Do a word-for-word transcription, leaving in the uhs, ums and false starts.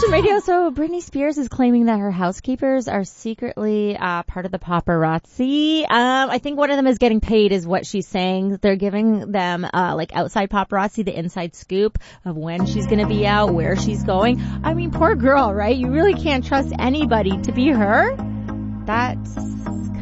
Radio. So Britney Spears is claiming that her housekeepers are secretly uh part of the paparazzi. Um, I think one of them is getting paid is what she's saying. They're giving them uh like outside paparazzi, the inside scoop of when she's going to be out, where she's going. I mean, poor girl, right? You really can't trust anybody to be her. That's